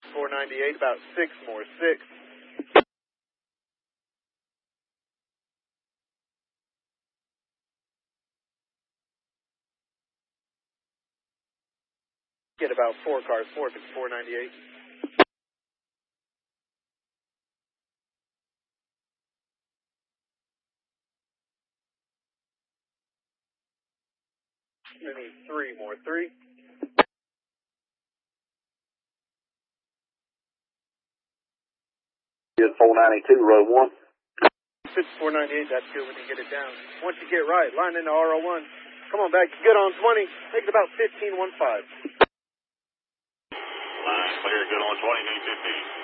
498, about 6 more, 6. Get about 4 cars, 4 if it's 498. We need 3 more, 3. Good 492, row 1. If it's 498, that's good when you get it down. Once you get right, line into R01. Come on back, good on 20. Make it about 15-15. Line clear, good on 20, need 15.